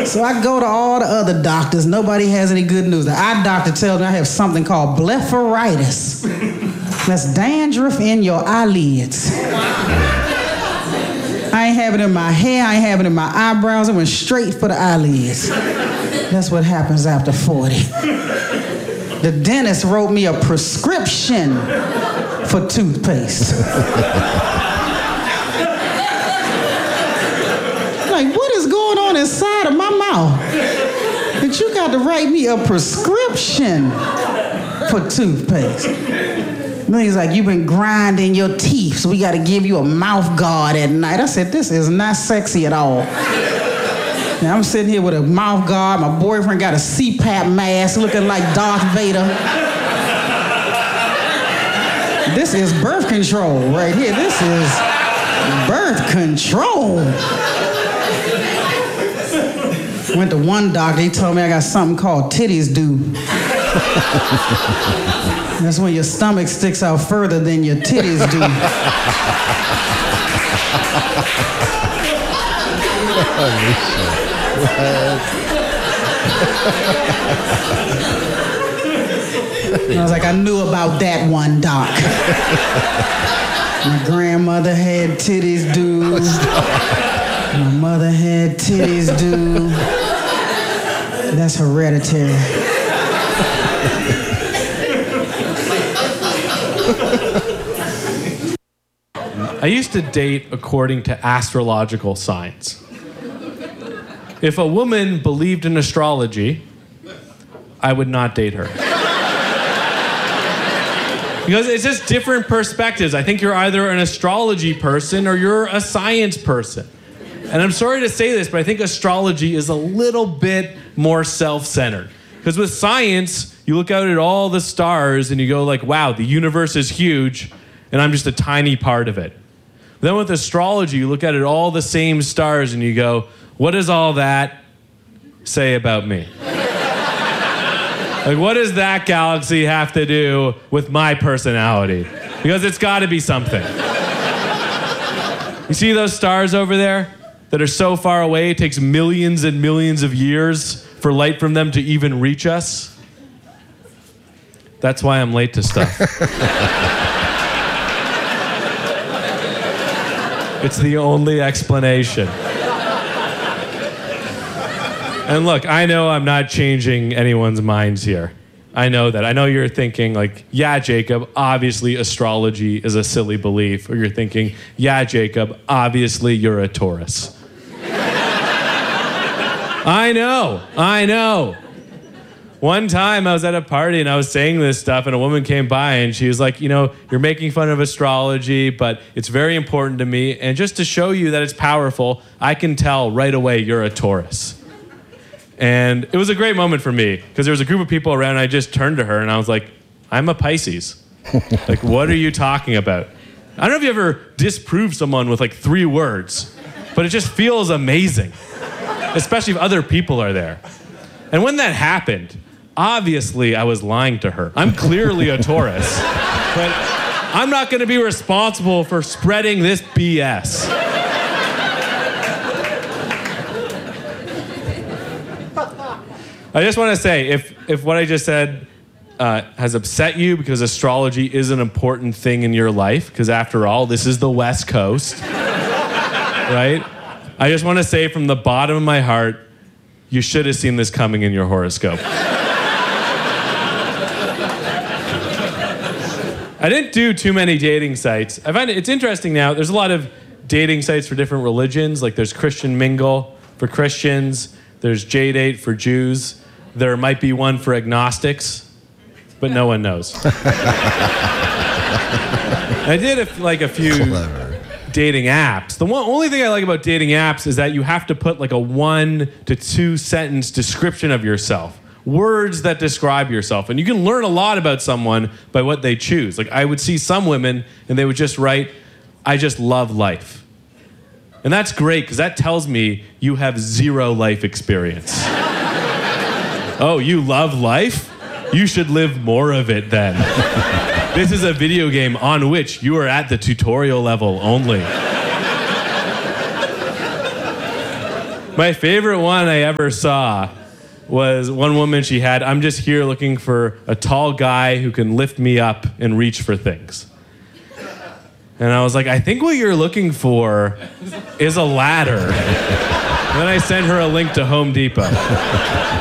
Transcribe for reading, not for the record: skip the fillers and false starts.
So I go to all the other doctors. Nobody has any good news. The eye doctor tells me I have something called blepharitis. That's dandruff in your eyelids. I ain't having it in my hair. I ain't having it in my eyebrows. I went straight for the eyelids. That's what happens after 40. The dentist wrote me a prescription for toothpaste. Like, what is going on inside of my mouth that you got to write me a prescription for toothpaste? Then he's like, you've been grinding your teeth, so we got to give you a mouth guard at night. I said, this is not sexy at all. Now I'm sitting here with a mouth guard. My boyfriend got a CPAP mask looking like Darth Vader. This is birth control right here. This is birth control. Went to one doctor, he told me I got something called titties do. That's when your stomach sticks out further than your titties do. I was like, I knew about that one, doc. My grandmother had titties do. My mother had titties do. That's hereditary. I used to date according to astrological signs. If a woman believed in astrology, I would not date her. Because it's just different perspectives. I think you're either an astrology person or you're a science person. And I'm sorry to say this, but I think astrology is a little bit more self-centered. Because with science, you look out at all the stars and you go like, wow, the universe is huge, and I'm just a tiny part of it. Then with astrology, you look at all the same stars and you go, what does all that say about me? Like, what does that galaxy have to do with my personality? Because it's got to be something. You see those stars over there that are so far away, it takes millions and millions of years for light from them to even reach us? That's why I'm late to stuff. It's the only explanation. And look, I know I'm not changing anyone's minds here. I know that. I know you're thinking like, yeah, Jacob, obviously astrology is a silly belief. Or you're thinking, yeah, Jacob, obviously you're a Taurus. I know. One time I was at a party and I was saying this stuff and a woman came by and she was like, you know, you're making fun of astrology, but it's very important to me. And just to show you that it's powerful, I can tell right away you're a Taurus. And it was a great moment for me because there was a group of people around and I just turned to her and I was like, I'm a Pisces. Like, what are you talking about? I don't know if you ever disprove someone with like 3 words, but it just feels amazing, especially if other people are there. And when that happened, obviously I was lying to her. I'm clearly a Taurus, but I'm not going to be responsible for spreading this BS. I just want to say, if what I just said has upset you because astrology is an important thing in your life, because after all, this is the West Coast, right? I just want to say from the bottom of my heart, you should have seen this coming in your horoscope. I didn't do too many dating sites. I find it's interesting now. There's a lot of dating sites for different religions. Like there's Christian Mingle for Christians. There's JDate for Jews. There might be one for agnostics, but no one knows. I did a few dating apps. The only thing I like about dating apps is that you have to put like a 1 to 2 sentence description of yourself. Words that describe yourself. And you can learn a lot about someone by what they choose. Like I would see some women and they would just write, I just love life. And that's great because that tells me you have 0 life experience. Oh, you love life? You should live more of it then. This is a video game on which you are at the tutorial level only. My favorite one I ever saw was one woman, she had, I'm just here looking for a tall guy who can lift me up and reach for things. And I was like, I think what you're looking for is a ladder. And then I sent her a link to Home Depot.